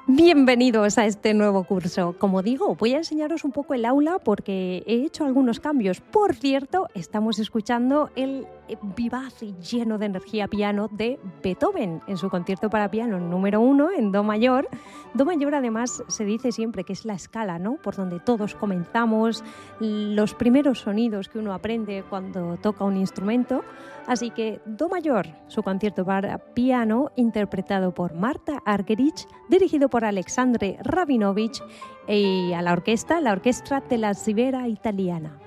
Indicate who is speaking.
Speaker 1: Bienvenidos a este nuevo curso. Como digo, voy a enseñaros un poco el aula porque he hecho algunos cambios. Por cierto, estamos escuchando el vivaz y lleno de energía piano de Beethoven en su concierto para piano número 1 en Do mayor. Do mayor además se dice siempre que es la escala, ¿no?, por donde todos comenzamos, los primeros sonidos que uno aprende cuando toca un instrumento. Así que Do mayor, su concierto para piano interpretado por Marta Argerich, dirigido por Alexandre Rabinovich y a la orquesta de la Sibera Italiana.